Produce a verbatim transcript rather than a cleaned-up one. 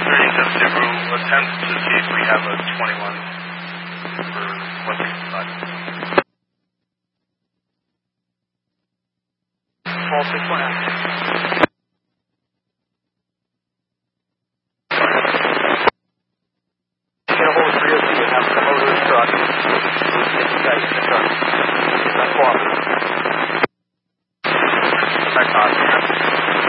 thirty-seven Subaru, attempt to see if we have a twenty-one for one sixty-five. four six one.